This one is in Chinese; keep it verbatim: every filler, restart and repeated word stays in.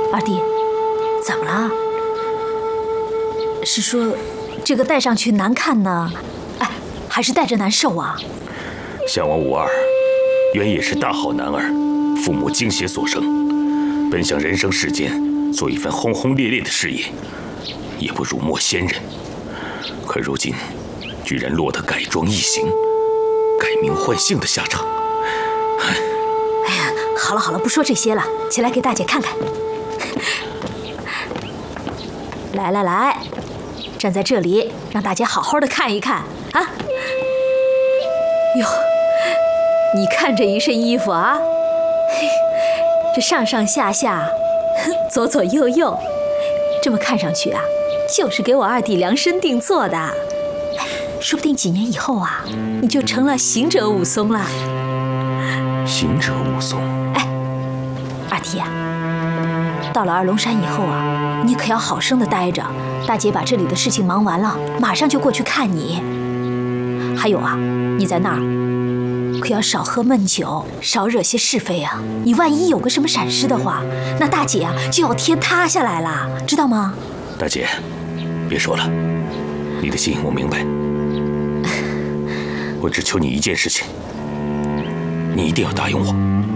二弟，怎么了？是说这个戴上去难看呢，哎，还是戴着难受啊？ 项王无二，原也是大好男儿，父母精血所生，本想人生世间做一番轰轰烈烈的事业，也不辱没先人。可如今，居然落得改装易行、改名换姓的下场。 哎呀，好了好了，不说这些了，起来给大姐看看。来来来，站在这里，让大家好好的看一看啊！哟，你看这一身衣服啊，这上上下下，左左右右，这么看上去啊，就是给我二弟量身定做的。说不定几年以后啊，你就成了行者武松了。 行者武松？ 哎，二弟呀、啊，到了二龙山以后啊，你可要好生的待着。大姐把这里的事情忙完了，马上就过去看你。还有啊，你在那儿可要少喝闷酒，少惹些是非啊！你万一有个什么闪失的话，那大姐啊就要天塌下来了，知道吗？ 大姐，别说了，你的心我明白。我只求你一件事情，你一定要答应我。